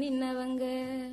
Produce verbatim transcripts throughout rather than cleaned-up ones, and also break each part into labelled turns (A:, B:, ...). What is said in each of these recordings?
A: நின்னவங்க.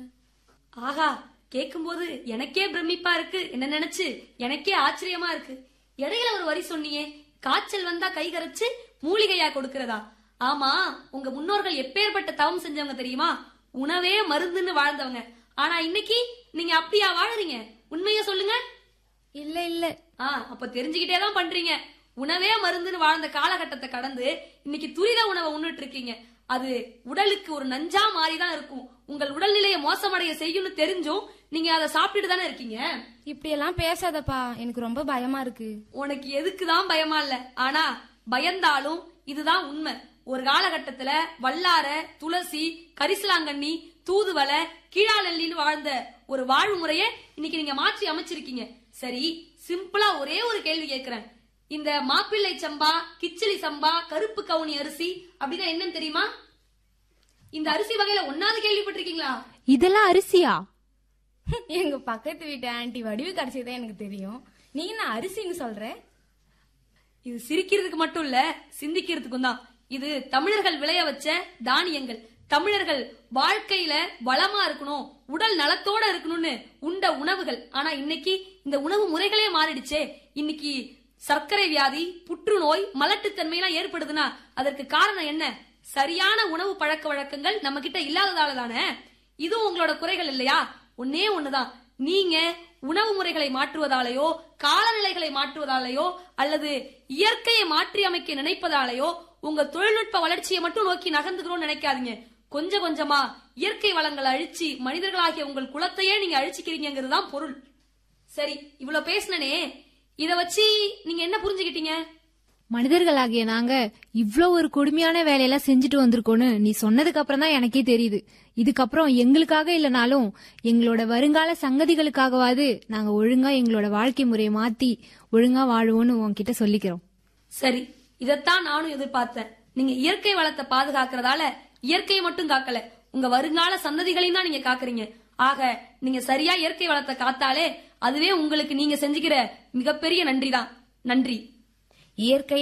B: ஆஹா, கேக்கும்போது எனக்கே பிரமிப்பா இருக்கு. என்ன நினைச்சு எனக்கே ஆச்சரியமா இருக்கு. இடையில ஒரு வரி சொன்னியே, காய்ச்சல் வந்தா கை கரைச்சு மூலிகையா கொடுக்கறதா? ஆமா, உங்க முன்னோர்கள் எப்பேற்பட்ட தவம் செஞ்சவங்க தெரியுமா? உணவே மருந்துன்னு வாழ்ந்தவங்க. ஆனா இன்னைக்கு நீங்க அப்படியா வாழறீங்க? உண்மையா சொல்லுங்க.
A: இல்ல இல்ல.
B: ஆ, அப்ப தெரிஞ்சுக்கிட்டேதான் பண்றீங்க. உணவே மருந்துன்னு வாழ்ந்த காலகட்டத்தை கடந்து இன்னைக்கு துரித உணவை உண்ணுட்டு இருக்கீங்க. அது உடலுக்கு ஒரு நஞ்சா மாறிதான் இருக்கும். உங்கள் உடல்நிலையை மோசமடைய செய்யும்னு தெரிஞ்சும் நீங்க அதை சாப்பிட்டுட்டு தானே இருக்கீங்க.
A: இப்படி எல்லாம் பேசாதப்பா, எனக்கு ரொம்ப பயமா இருக்கு.
B: உனக்கு எதுக்குதான் பயமா இல்ல, ஆனா பயந்தாலும் இதுதான் உண்மை. ஒரு காலகட்டத்துல வல்லார, துளசி, கரிசலாங்கண்ணி, தூதுவளை, கீழாநெல்லின்னு வாழ்ந்த ஒரு வாழ்வு முறைய இன்னைக்கு நீங்க மாற்றி அமைச்சிருக்கீங்க. சரி, சிம்பிளா ஒரே ஒரு கேள்வி கேட்கிறேன். இந்த மாப்பிள்ளை சம்பா, கிச்சிலி சம்பா, கருப்பு கவுனி அரிசி அப்படின்னா என்னன்னு தெரியுமா? இந்த அரிசி வகையில ஒன்னாவது கேள்விப்பட்டிருக்கீங்களா?
C: இதெல்லாம் அரிசியா?
A: எங்க பக்கத்து வீட்டு ஆன்டி வடிவு கடைசிதான் எனக்கு தெரியும். நீ நான் அரிசின்னு சொல்ற?
B: இது சிரிக்கிறதுக்கு மட்டும் இல்ல, சிந்திக்கிறதுக்கும் தான். இது தமிழர்கள் விளைய வச்ச தானியங்கள். தமிழர்கள் வாழ்க்கையில வளமா இருக்கணும், உடல் நலத்தோட இருக்கணும்னு உண்ட உணவுகள். ஆனா இன்னைக்கு இந்த உணவு முறைகளே மாறிடுச்சே. இன்னைக்கு சர்க்கரை வியாதி, புற்றுநோய், மலட்டுத்தன்மையெல்லாம் ஏற்படுதுன்னா அதற்கு காரணம் என்ன? சரியான உணவு பழக்க வழக்கங்கள் நம்ம கிட்ட இல்லாததால தானே. இதுவும் உங்களோட குறைகள் இல்லையா? ஒன்னே ஒண்ணுதான், நீங்க உணவு முறைகளை மாற்றுவதாலேயோ, காலநிலைகளை மாற்றுவதாலேயோ, அல்லது இயற்கையை மாற்றி அமைக்க நினைப்பதாலேயோ உங்க தொழில்நுட்ப வளர்ச்சியை மட்டும் நோக்கி நகர்ந்துக்கணும்னு நினைக்காதீங்க. கொஞ்சம் கொஞ்சமா இயற்கை வளங்களை அழிச்சு மனிதர்களாகிய உங்கள் குலத்தையே நீங்க அழிச்சுக்கிறீங்கிறது தான் பொருள். சரி, இவ்வளவு பேசினனே, இத வச்சு நீங்க என்ன புரிஞ்சுக்கிட்டீங்க?
C: மனிதர்களாகிய நாங்க இவ்ளோ ஒரு கொடுமையான வேலையெல்லாம் செஞ்சுட்டு வந்திருக்கோன்னு நீ சொன்னதுக்கு அப்புறம் தான் எனக்கே தெரியுது. இதுக்கப்புறம் எங்களுக்காக இல்லனாலும் எங்களோட வருங்கால சங்கதிகளுக்காகவாது நாங்க ஒழுங்கா எங்களோட வாழ்க்கை முறையை மாத்தி ஒழுங்கா வாழுவோம்னு உன்கிட்ட சொல்லிக்கிறோம்.
B: சரி, இதத்தான் நானும் எதிர்பார்த்தேன். நீங்க இயற்கை வளத்தை பாதுகாக்கிறதால இயற்கையை மட்டும் காக்கல, உங்க வருங்கால சந்ததிகளையும் தான் நீங்க காக்குறீங்க. ஆக நீங்க சரியா இயற்கை வளத்தை காத்தாலே அதுவே உங்களுக்கு நீங்க செஞ்சுக்கிற மிகப்பெரிய நன்றி தான். நன்றி.
A: இயற்கை